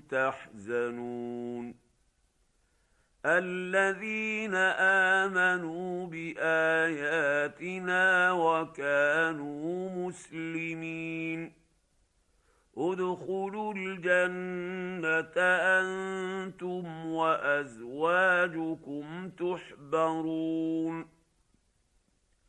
تحزنون الذين آمنوا بآياتنا وكانوا مسلمين ادخلوا الجنة أنتم وأزواجكم تحبرون